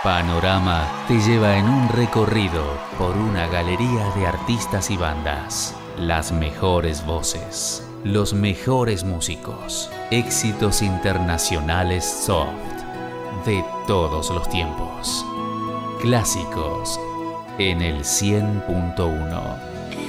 Panorama te lleva en un recorrido por una galería de artistas y bandas. Las mejores voces, los mejores músicos, éxitos internacionales soft de todos los tiempos. Clásicos en el 100.1.